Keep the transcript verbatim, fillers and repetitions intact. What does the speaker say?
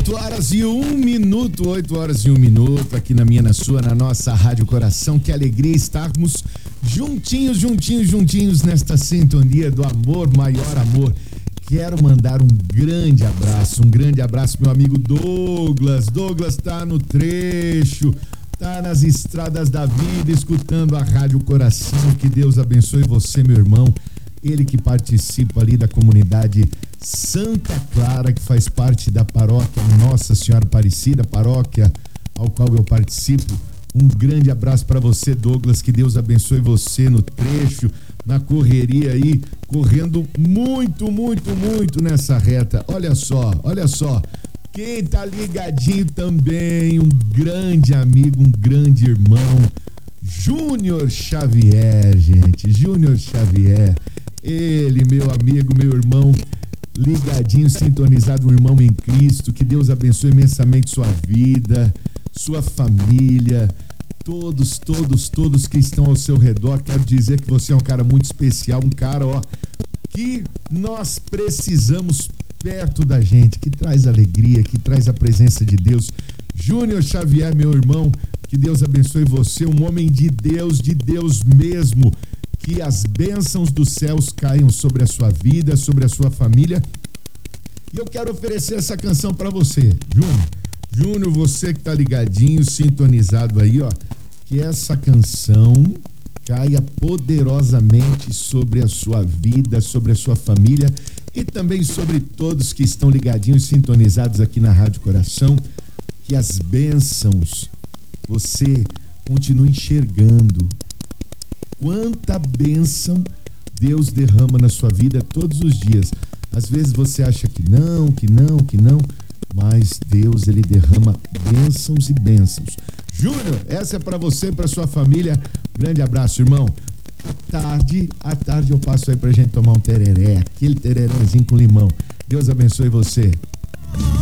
oito horas e um minuto, oito horas e um minuto, aqui na minha, na sua, na nossa Rádio Coração. Que alegria estarmos juntinhos, juntinhos, juntinhos nesta sintonia do amor, maior amor. Quero mandar um grande abraço, um grande abraço, meu amigo Douglas. Douglas tá no trecho, tá nas estradas da vida, escutando a Rádio Coração. Que Deus abençoe você, meu irmão. Ele que participa ali da comunidade Santa Clara, que faz parte da paróquia Nossa Senhora Aparecida, paróquia ao qual eu participo. Um grande abraço para você, Douglas, que Deus abençoe você no trecho, na correria aí, correndo muito, muito, muito nessa reta. Olha só, olha só, quem tá ligadinho também, um grande amigo, um grande irmão, Júnior Xavier, gente, Júnior Xavier. Ele, meu amigo, meu irmão, ligadinho, sintonizado, um irmão em Cristo. Que Deus abençoe imensamente sua vida, sua família, todos, todos, todos que estão ao seu redor. Quero dizer que você é um cara muito especial, um cara, ó, que nós precisamos perto da gente, que traz alegria, que traz a presença de Deus. Júnior Xavier, meu irmão, que Deus abençoe você, um homem de Deus, de Deus mesmo. Que as bênçãos dos céus caiam sobre a sua vida, sobre a sua família. E eu quero oferecer essa canção para você, Júnior. Júnior, você que tá ligadinho, sintonizado aí, ó, que essa canção caia poderosamente sobre a sua vida, sobre a sua família e também sobre todos que estão ligadinhos, sintonizados aqui na Rádio Coração. Que as bênçãos você continue enxergando. Quanta bênção Deus derrama na sua vida todos os dias. Às vezes você acha que não, que não, que não, mas Deus, ele derrama bênçãos e bênçãos. Júnior, essa é para você, para sua família. Grande abraço, irmão. À tarde, à tarde eu passo aí pra gente tomar um tereré, aquele tererézinho com limão. Deus abençoe você.